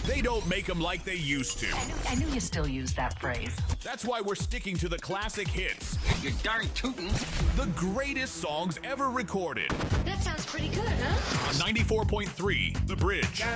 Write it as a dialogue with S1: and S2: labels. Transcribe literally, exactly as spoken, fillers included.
S1: They don't make them like they used to.
S2: I knew, I knew you still use that phrase.
S1: That's why we're sticking to the classic hits.
S3: You're darn tootin'.
S1: The greatest songs ever recorded.
S4: That sounds pretty good, huh?
S1: On ninety-four point three, The Bridge.